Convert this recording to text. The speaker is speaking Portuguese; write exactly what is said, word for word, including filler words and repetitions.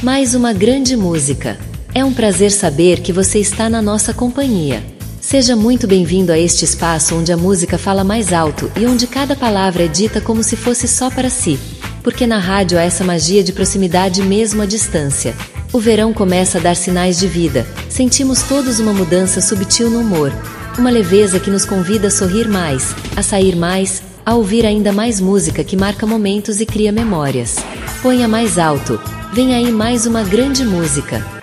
Mais uma grande música. É um prazer saber que você está na nossa companhia. Seja muito bem-vindo a este espaço onde a música fala mais alto e onde cada palavra é dita como se fosse só para si. Porque na rádio há essa magia de proximidade mesmo à distância. O verão começa a dar sinais de vida. Sentimos todos uma mudança subtil no humor. Uma leveza que nos convida a sorrir mais, a sair mais, a ouvir ainda mais música que marca momentos e cria memórias. Ponha mais alto. Vem aí mais uma grande música.